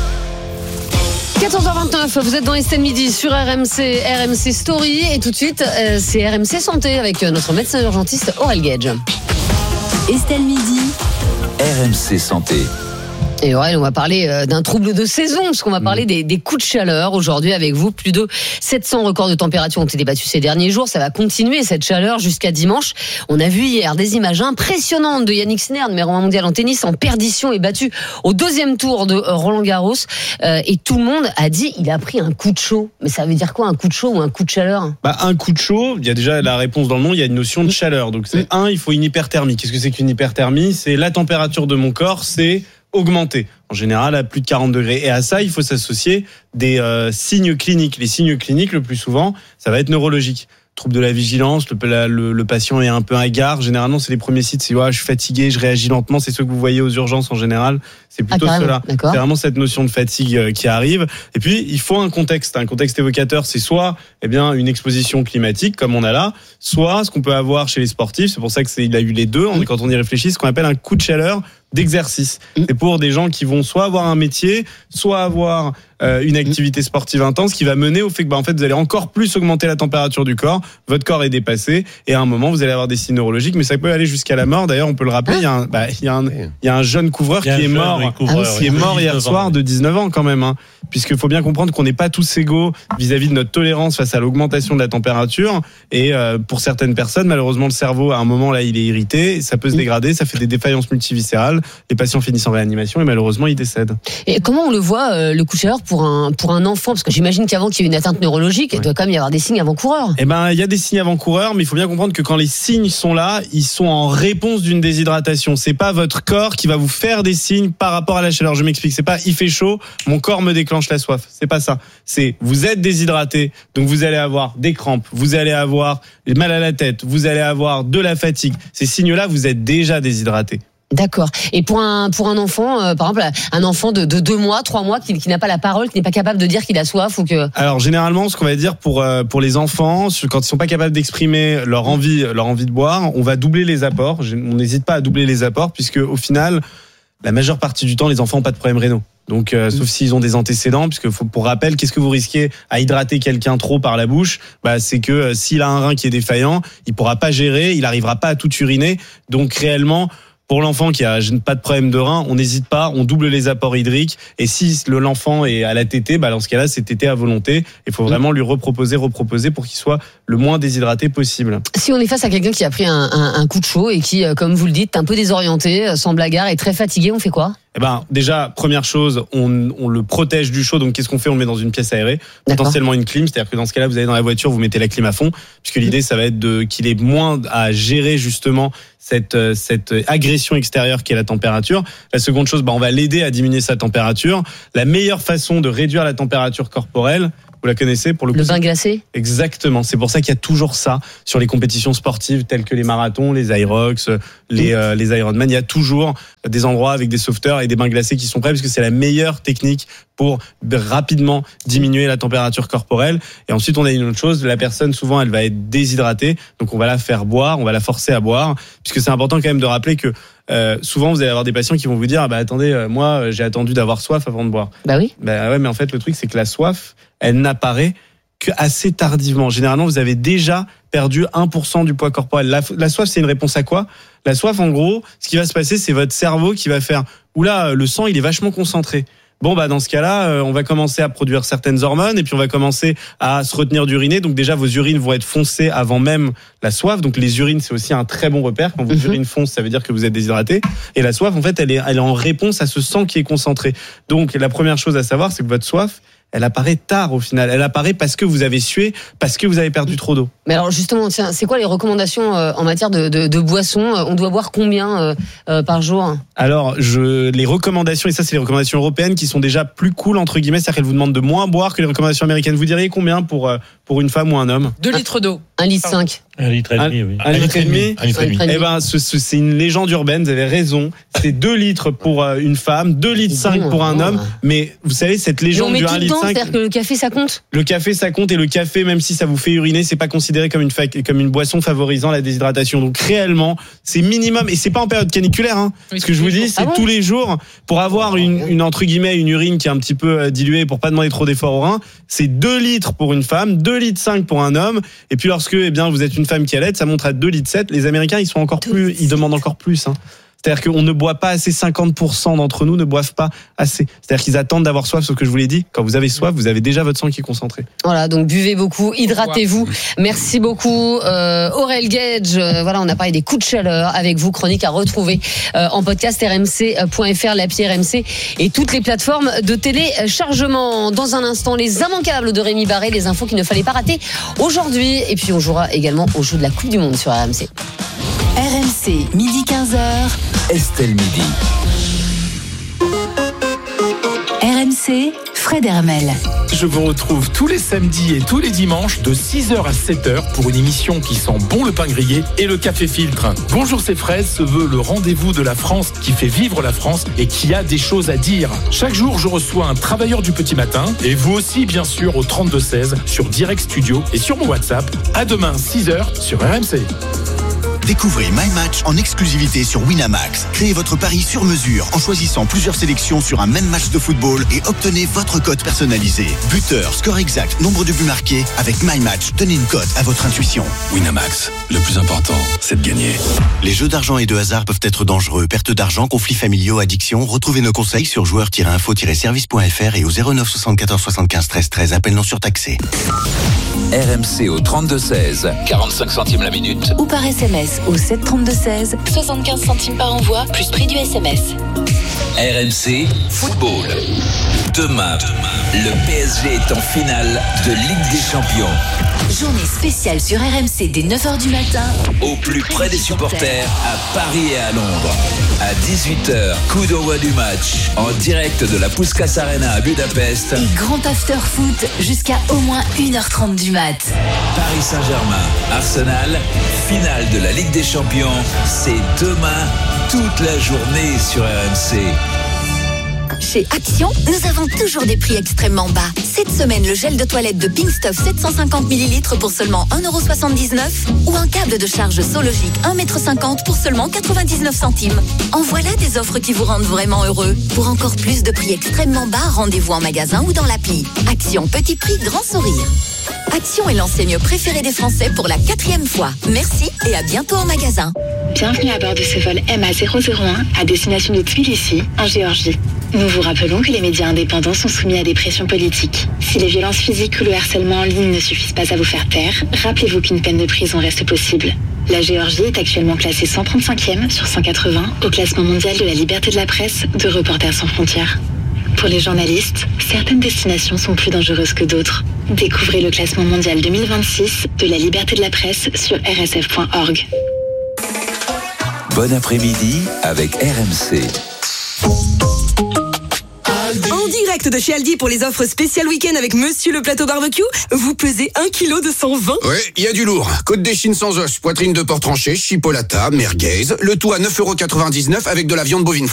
14h29, vous êtes dans Estelle Midi sur RMC, RMC Story. Et tout de suite, c'est RMC Santé avec notre médecin urgentiste Aurel Gage. Estelle Midi. RMC Santé. Et Aurel, on va parler d'un trouble de saison, parce qu'on va parler des coups de chaleur aujourd'hui avec vous. Plus de 700 records de température ont été battus ces derniers jours. Ça va continuer cette chaleur jusqu'à dimanche. On a vu hier des images impressionnantes de Yannick Sinner, numéro 1 mondial en tennis, en perdition et battu au 2e tour de Roland Garros. Et tout le monde a dit il a pris un coup de chaud. Mais ça veut dire quoi, un coup de chaud ou un coup de chaleur ? Un coup de chaud, il y a déjà la réponse dans le nom, il y a une notion de chaleur. Donc c'est il faut une hyperthermie. Qu'est-ce que c'est qu'une hyperthermie ? C'est la température de mon corps, c'est augmenter, en général à plus de 40 degrés. Et à ça, il faut s'associer des signes cliniques. Les signes cliniques, le plus souvent, ça va être neurologique. trouble de la vigilance, le patient est un peu hagard. Généralement, c'est les premiers signes, c'est je suis fatigué, je réagis lentement. C'est ceux que vous voyez aux urgences en général. C'est plutôt cela. C'est vraiment cette notion de fatigue qui arrive. Et puis, il faut un contexte évocateur. C'est soit une exposition climatique, comme on a là, soit ce qu'on peut avoir chez les sportifs. C'est pour ça qu'il a eu les deux. Quand on y réfléchit, ce qu'on appelle un coup de chaleur d'exercice. C'est pour des gens qui vont soit avoir un métier, soit avoir une activité sportive intense qui va mener au fait que en fait vous allez encore plus augmenter la température du corps, votre corps est dépassé et à un moment vous allez avoir des signes neurologiques, mais ça peut aller jusqu'à la mort. D'ailleurs, on peut le rappeler, il y a un jeune couvreur qui est mort hier soir de 19 ans quand même, puisqu'il faut bien comprendre qu'on n'est pas tous égaux vis-à-vis de notre tolérance face à l'augmentation de la température et pour certaines personnes, malheureusement, le cerveau à un moment là il est irrité, ça peut se dégrader, ça fait des défaillances multiviscérales, les patients finissent en réanimation et malheureusement ils décèdent. Et comment on le voit le coup de chaleur pour un enfant, parce que j'imagine qu'avant qu'il y ait une atteinte neurologique, il doit quand même y avoir des signes avant-coureurs. Il y a des signes avant-coureurs, mais il faut bien comprendre que quand les signes sont là, ils sont en réponse d'une déshydratation. C'est pas votre corps qui va vous faire des signes par rapport à la chaleur. Je m'explique, c'est pas il fait chaud, mon corps me déclenche la soif. C'est pas ça. C'est vous êtes déshydraté, donc vous allez avoir des crampes, vous allez avoir mal à la tête, vous allez avoir de la fatigue. Ces signes-là, vous êtes déjà déshydraté. D'accord. Et pour un enfant, par exemple, un enfant de 2 mois, 3 mois, qui n'a pas la parole, qui n'est pas capable de dire qu'il a soif ou que... Alors, généralement, ce qu'on va dire pour les enfants, quand ils sont pas capables d'exprimer leur envie de boire, on va doubler les apports. On n'hésite pas à doubler les apports puisque, au final, la majeure partie du temps, les enfants n'ont pas de problème rénaux. Donc, sauf s'ils ont des antécédents, puisque pour rappel, qu'est-ce que vous risquez à hydrater quelqu'un trop par la bouche? C'est que s'il a un rein qui est défaillant, il pourra pas gérer, il arrivera pas à tout uriner. Donc, réellement, pour l'enfant qui a pas de problème de rein, on n'hésite pas, on double les apports hydriques. Et si l'enfant est à la tétée, dans ce cas-là, c'est tétée à volonté. Il faut vraiment lui reproposer pour qu'il soit le moins déshydraté possible. Si on est face à quelqu'un qui a pris un coup de chaud et qui, comme vous le dites, est un peu désorienté, sans blagueur, est très fatigué, on fait quoi? Déjà, première chose, on le protège du chaud. Donc, qu'est-ce qu'on fait? On le met dans une pièce aérée, potentiellement une clim. C'est-à-dire que dans ce cas-là, vous allez dans la voiture, vous mettez la clim à fond, puisque l'idée, ça va être qu'il ait moins à gérer justement cette agression extérieure qui est la température. La seconde chose, on va l'aider à diminuer sa température. La meilleure façon de réduire la température corporelle, vous la connaissez pour le coup? Le bain glacé? Exactement. C'est pour ça qu'il y a toujours ça sur les compétitions sportives telles que les marathons, les Irox, les Ironman. Il y a toujours des endroits avec des sauveteurs et des bains glacés qui sont prêts parce que c'est la meilleure technique pour rapidement diminuer la température corporelle. Et ensuite, on a une autre chose. La personne, souvent, elle va être déshydratée. Donc, on va la faire boire, on va la forcer à boire. Puisque c'est important quand même de rappeler que souvent, vous allez avoir des patients qui vont vous dire attendez, moi, j'ai attendu d'avoir soif avant de boire. Oui. Ouais, mais en fait, le truc, c'est que la soif, elle n'apparaît qu'assez tardivement. Généralement, vous avez déjà perdu 1% du poids corporel. La soif, c'est une réponse à quoi? La soif, en gros, ce qui va se passer, c'est votre cerveau qui va faire oula, le sang, il est vachement concentré. Dans ce cas-là, on va commencer à produire certaines hormones et puis on va commencer à se retenir d'uriner. Donc déjà, vos urines vont être foncées avant même la soif. Donc les urines, c'est aussi un très bon repère. Quand vos urines foncent, ça veut dire que vous êtes déshydraté. Et la soif, en fait, elle est en réponse à ce sang qui est concentré. Donc la première chose à savoir, c'est que votre soif, elle apparaît tard au final. Elle apparaît parce que vous avez sué, parce que vous avez perdu trop d'eau. Mais alors justement, tiens, c'est quoi les recommandations en matière de boissons? On doit boire combien par jour? Alors, les recommandations, et ça c'est les recommandations européennes qui sont déjà plus cool entre guillemets, c'est-à-dire qu'elles vous demandent de moins boire que les recommandations américaines. Vous diriez combien pour une femme ou un homme? 2 litres d'eau. 1,5 litre. 1,5 litre, oui. 1,5 litre. C'est une légende urbaine, vous avez raison. C'est 2 litres pour une femme, 2,5 litres pour un homme. Mais vous savez, cette légende du 1,5 litre. C'est-à-dire que le café, ça compte? Le café, ça compte, et le café, même si ça vous fait uriner, c'est pas considéré comme une boisson favorisant la déshydratation. Donc réellement, c'est minimum, et c'est pas en période caniculaire, Ce que je vous dis, c'est tous les jours, pour avoir une entre guillemets, une urine qui est un petit peu diluée, pour pas demander trop d'efforts au rein, c'est 2 litres pour une femme, 2,5 litres pour un homme, et puis lorsque, vous êtes une femme qui allait, ça monte à 2,7 litres. Les Américains, ils sont encore plus, ils demandent encore plus, C'est-à-dire qu'on ne boit pas assez, 50% d'entre nous ne boivent pas assez. C'est-à-dire qu'ils attendent d'avoir soif, ce que je vous l'ai dit. Quand vous avez soif, vous avez déjà votre sang qui est concentré. Voilà, donc buvez beaucoup, hydratez-vous. Merci beaucoup Aurel Gage. On a parlé des coups de chaleur avec vous, chronique à retrouver en podcast rmc.fr, l'appli RMC et toutes les plateformes de téléchargement. Dans un instant, les immanquables de Rémi Barré, les infos qu'il ne fallait pas rater aujourd'hui. Et puis on jouera également au jeu de la Coupe du Monde sur RMC. RMC, midi 15h. Estelle Midi. RMC, Fred Hermel. Je vous retrouve tous les samedis et tous les dimanches de 6h à 7h pour une émission qui sent bon le pain grillé et le café filtre. Bonjour, c'est Fred se veut le rendez-vous de la France qui fait vivre la France et qui a des choses à dire. Chaque jour, je reçois un travailleur du petit matin et vous aussi, bien sûr, au 3216 sur Direct Studio et sur mon WhatsApp. À demain, 6h sur RMC. Découvrez My Match en exclusivité sur Winamax. Créez votre pari sur mesure en choisissant plusieurs sélections sur un même match de football et obtenez votre cote personnalisé. Buteur, score exact, nombre de buts marqués. Avec My Match, donnez une cote à votre intuition. Winamax, le plus important, c'est de gagner. Les jeux d'argent et de hasard peuvent être dangereux. Perte d'argent, conflits familiaux, addiction. Retrouvez nos conseils sur joueurs-info-service.fr et au 09 74 75 13 13. Appel non surtaxé. RMC au 3216, 45 centimes la minute. Ou par SMS au 732-16, 75 centimes par envoi, plus prix du SMS. RMC Football. Demain, le PSG est en finale de Ligue des Champions. Journée spéciale sur RMC dès 9h du matin. Au plus près des supporters, à Paris et à Londres. À 18h, coup d'envoi du match. En direct de la Puskás Arena à Budapest. Et grand after foot jusqu'à au moins 1h30 du mat. Paris Saint-Germain, Arsenal, finale de la Ligue des Champions. C'est demain, toute la journée sur RMC. Chez Action, nous avons toujours des prix extrêmement bas. Cette semaine, le gel de toilette de Pink Stuff 750 ml pour seulement 1,79€ ou un câble de charge Sologic 1,50 m pour seulement 99 centimes. En voilà des offres qui vous rendent vraiment heureux. Pour encore plus de prix extrêmement bas, rendez-vous en magasin ou dans l'appli. Action, petit prix, grand sourire. Action est l'enseigne préférée des Français pour la 4e fois. Merci et à bientôt en magasin. Bienvenue à bord de ce vol MA001 à destination de Tbilissi, en Géorgie. Nous vous rappelons que les médias indépendants sont soumis à des pressions politiques. Si les violences physiques ou le harcèlement en ligne ne suffisent pas à vous faire taire, rappelez-vous qu'une peine de prison reste possible. La Géorgie est actuellement classée 135e sur 180 au classement mondial de la liberté de la presse de Reporters sans frontières. Pour les journalistes, certaines destinations sont plus dangereuses que d'autres. Découvrez le classement mondial 2026 de la liberté de la presse sur rsf.org. Bon après-midi avec RMC. En direct de chez Aldi pour les offres spéciales week-end avec Monsieur le Plateau Barbecue, vous pesez 1 kg de 120. Oui, il y a du lourd. Côte d'échine sans os, poitrine de porc tranché, chipolata, merguez, le tout à 9,99€ avec de la viande bovine